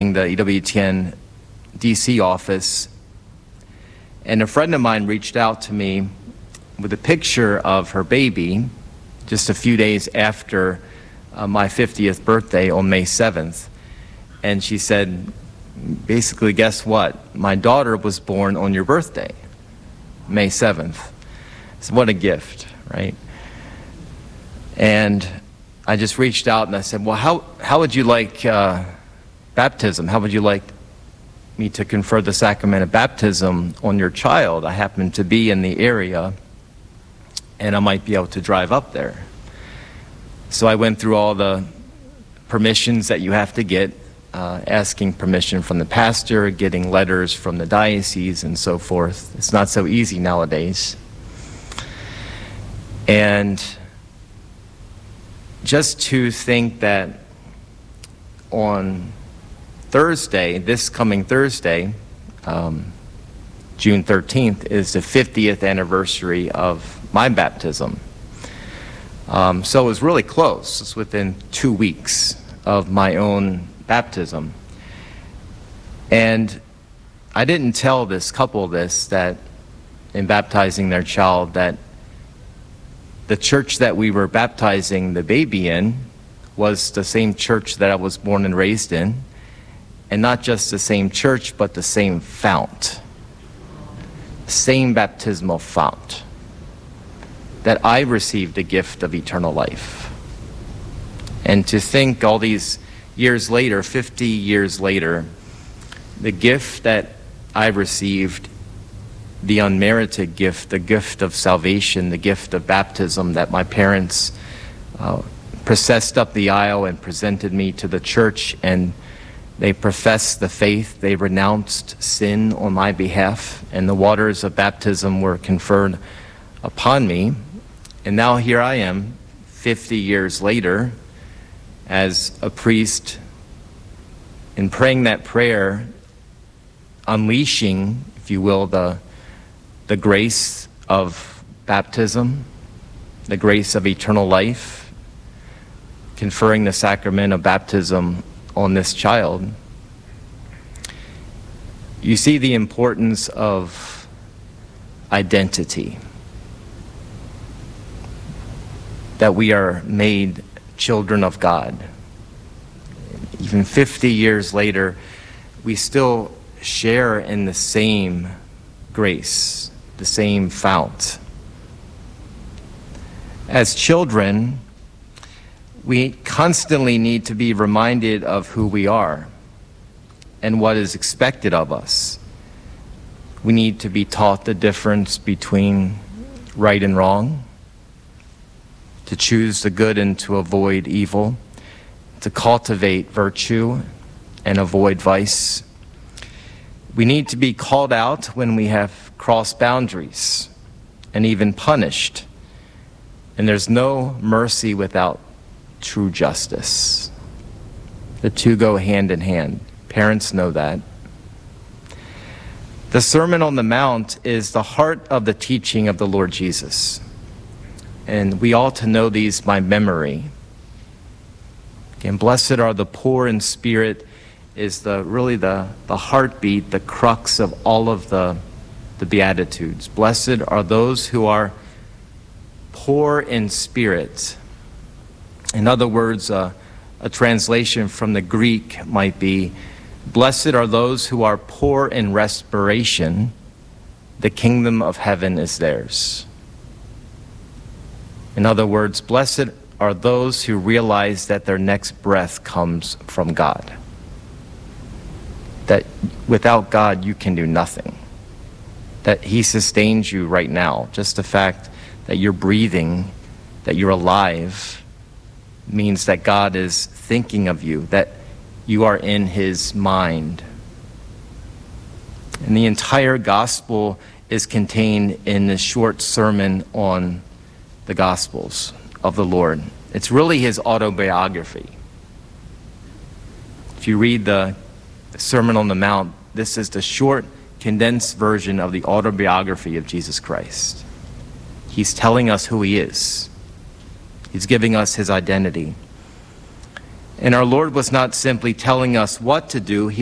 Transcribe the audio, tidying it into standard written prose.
the EWTN DC office, and a friend of mine reached out to me with a picture of her baby just a few days after my 50th birthday on May 7th. And she said, basically, guess what? My daughter was born on your birthday, May 7th. So what a gift, right? And I just reached out and I said, well, how would you like baptism? How would you like me to confer the sacrament of baptism on your child? I happen to be in the area and I might be able to drive up there. So I went through all the permissions that you have to get, asking permission from the pastor, getting letters from the diocese and so forth. It's not so easy nowadays. And just to think that on Thursday, this coming Thursday, June 13th, is the 50th anniversary of my baptism. So it was really close. It's within 2 weeks of my own baptism. And I didn't tell this couple this, that in baptizing their child, that the church that we were baptizing the baby in was the same church that I was born and raised in. And not just the same church, but the same fount. Same baptismal fount. That I received the gift of eternal life. And to think all these years later, 50 years later, the gift that I received, the unmerited gift, the gift of salvation, the gift of baptism that my parents processed up the aisle and presented me to the church, and they professed the faith, they renounced sin on my behalf, and the waters of baptism were conferred upon me. And now here I am, 50 years later, as a priest, in praying that prayer, unleashing, if you will, the grace of baptism, the grace of eternal life, conferring the sacrament of baptism on this child. You see the importance of identity. That we are made children of God. Even 50 years later, we still share in the same grace, the same fount. As children, we constantly need to be reminded of who we are and what is expected of us. We need to be taught the difference between right and wrong, to choose the good and to avoid evil, to cultivate virtue and avoid vice. We need to be called out when we have crossed boundaries and even punished. And there's no mercy without true justice. The two go hand in hand. Parents know that. The Sermon on the Mount is the heart of the teaching of the Lord Jesus. And we ought to know these by memory. And blessed are the poor in spirit is really the heartbeat, the crux of all of the Beatitudes. Blessed are those who are poor in spirit. In other words, a translation from the Greek might be, blessed are those who are poor in respiration, the kingdom of heaven is theirs. In other words, blessed are those who realize that their next breath comes from God. That without God, you can do nothing. That He sustains you right now. Just the fact that you're breathing, that you're alive, means that God is thinking of you, that you are in His mind. And the entire gospel is contained in this short sermon on the Gospels of the Lord. It's really His autobiography. If you read the Sermon on the Mount, this is the short, condensed version of the autobiography of Jesus Christ. He's telling us who He is. He's giving us His identity. And our Lord was not simply telling us what to do, He